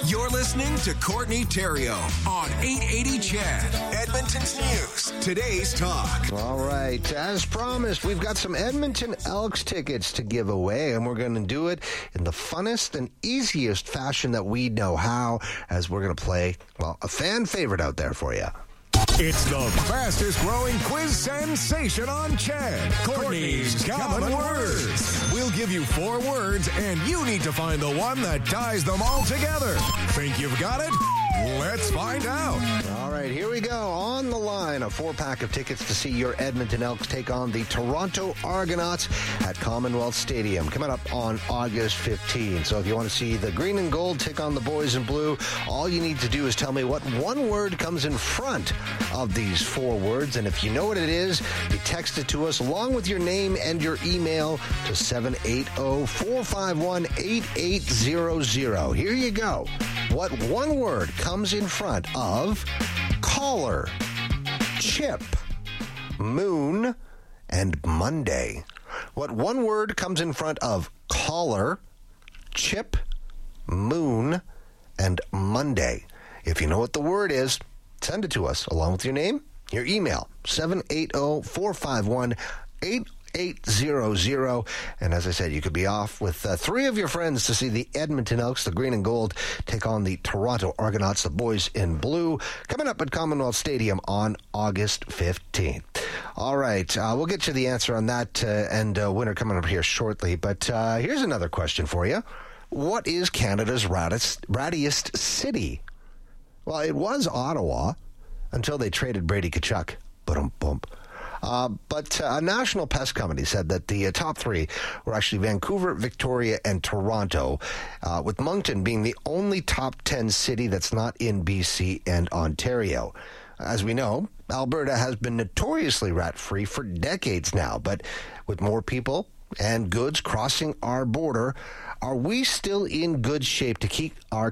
You're listening to Courtney Theriault on 880 CHED, Edmonton's News. Today's talk. All right. As promised, we've got some Edmonton Elks tickets to give away, and we're going to do it in the funnest and easiest fashion that we know how, as we're going to play, well, a fan favorite out there for you. It's the fastest growing quiz sensation on CHED. Courtney's Common Words. We'll give you 4 words, and you need to find the one that ties them all together. Think you've got it? Let's find out. All right, here we go. On the line, a 4-pack of tickets to see your Edmonton Elks take on the Toronto Argonauts at Commonwealth Stadium, coming up on August 15. So if you want to see the green and gold take on the boys in blue, all you need to do is tell me what one word comes in front of these 4 words. And if you know what it is, you text it to us along with your name and your email to 780-451-8800. Here you go. What one word comes in front of caller, chip, moon, and Monday? What one word comes in front of caller, chip, moon, and Monday? If you know what the word is, send it to us along with your name, your email, 780-451-8800. And as I said, you could be off with 3 of your friends to see the Edmonton Elks, the green and gold, take on the Toronto Argonauts, the boys in blue, coming up at Commonwealth Stadium on August 15th. All right, we'll get you the answer on that and winner coming up here shortly. But here's another question for you. What is Canada's rattiest city? Well, it was Ottawa until they traded Brady Tkachuk. But a national pest company said that the top 3 were actually Vancouver, Victoria, and Toronto, with Moncton being the only top 10 city that's not in BC and Ontario. As we know, Alberta has been notoriously rat-free for decades now, but with more people and goods crossing our border, are we still in good shape to keep our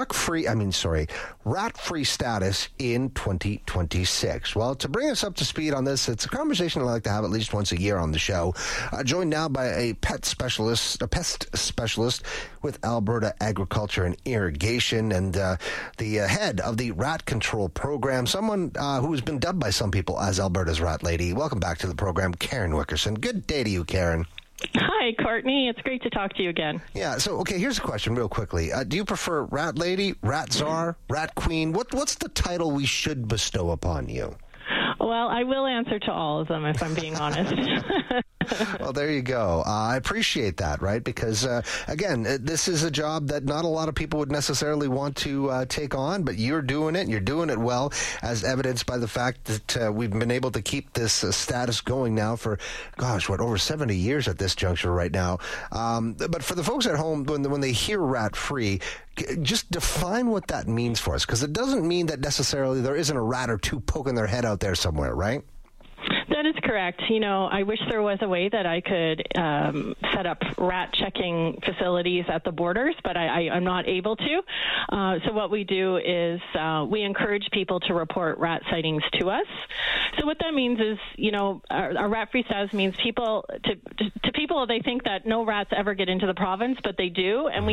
rat-free status in 2026? Well, to bring us up to speed on this, it's a conversation I like to have at least once a year on the show. Joined now by a pest specialist with Alberta Agriculture and Irrigation, and the head of the rat control program, someone who has been dubbed by some people as Alberta's rat lady. Welcome back to the program, Karen Wickerson. Good day to you, Karen. Hi, Courtney. It's great to talk to you again. Yeah, so, okay, here's a question real quickly. Do you prefer rat lady, rat czar, rat queen? What's the title we should bestow upon you? Well, I will answer to all of them, if I'm being honest. Well, there you go. I appreciate that, right? Because, again, this is a job that not a lot of people would necessarily want to take on, but you're doing it, and you're doing it well, as evidenced by the fact that we've been able to keep this status going now for, over 70 years at this juncture right now. But for the folks at home, when they hear rat-free, just define what that means for us, because it doesn't mean that necessarily there isn't a rat or two poking their head out there somewhere, right? That is correct. I wish there was a way that I could set up rat checking facilities at the borders, but I'm not able to. So what we do is we encourage people to report rat sightings to us. So what that means is, our rat-free status means people, they think that no rats ever get into the province, but they do, and we